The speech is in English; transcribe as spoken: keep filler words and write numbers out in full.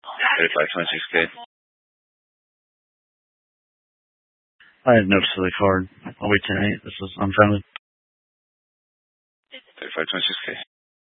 thirty-five twenty-six K. I have notes for the card. I'll wait ten eight. This is unfounded. thirty-five twenty-six K.